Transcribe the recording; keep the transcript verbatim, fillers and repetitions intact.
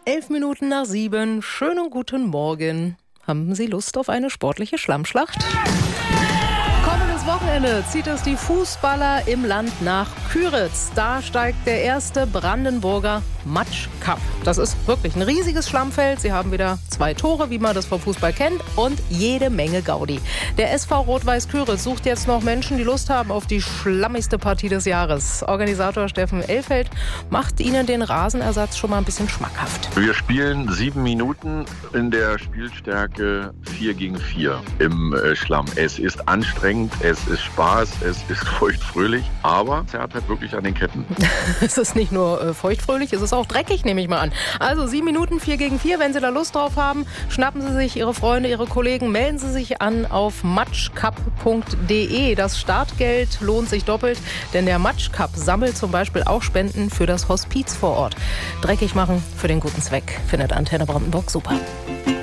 Elf Minuten nach sieben. Schönen guten Morgen. Haben Sie Lust auf eine sportliche Schlammschlacht? Kommendes Wochenende zieht es die Fußballer im Land nach Küritz. Da steigt der erste Brandenburger Matsch Cup. Das ist wirklich ein riesiges Schlammfeld. Sie haben wieder zwei Tore, wie man das vom Fußball kennt, und jede Menge Gaudi. Der S V Rot-Weiß Küritz sucht jetzt noch Menschen, die Lust haben auf die schlammigste Partie des Jahres. Organisator Steffen Elfeld macht ihnen den Rasenersatz schon mal ein bisschen schmackhaft. Wir spielen sieben Minuten in der Spielstärke vier gegen vier im äh, Schlamm. Es ist anstrengend, es ist Spaß, es ist feuchtfröhlich, aber es hat halt wirklich an den Ketten. Es ist nicht nur äh, feuchtfröhlich, es ist auch dreckig, nehme ich mal an. Also sieben Minuten, vier gegen vier. Wenn Sie da Lust drauf haben, schnappen Sie sich Ihre Freunde, Ihre Kollegen, melden Sie sich an auf matschcup punkt de. Das Startgeld lohnt sich doppelt, denn der Matsch Cup sammelt zum Beispiel auch Spenden für das Hospiz vor Ort. Dreckig machen für den guten Zweck, findet Antenne Brandenburg super.